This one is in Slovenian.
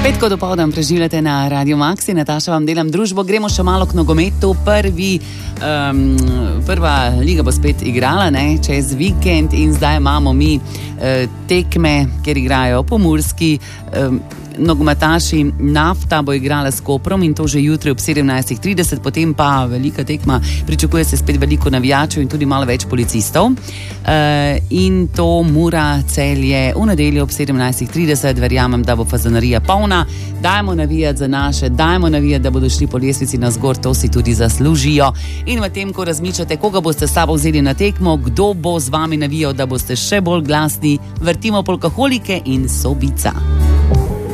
Petko dopoldan preživljate na Radio Maxi, Nataša vam delam družbo, gremo še malo k nogometu. Prva liga bo spet igrala, čez vikend in zdaj imamo mi tekme, kjer igrajo pomurski nogometaši. Nafta bo igrala s Koprom in to že jutri ob 17:30, potem pa velika tekma, pričakuje se spet veliko navijačev in tudi malo več policistov. In to Mura Celje v nedeljo ob 17:30, verjamem, da bo fazanarija polna. Dajmo navijati za naše, dajmo navijati, da bodo šli po lestvici navzgor, to si tudi zaslužijo. In v tem, ko razmišljate, koga boste s sabo vzeli na tekmo, kdo bo z vami navijal, da boste še bolj glasni, vrtimo Polkaholike in Sobica.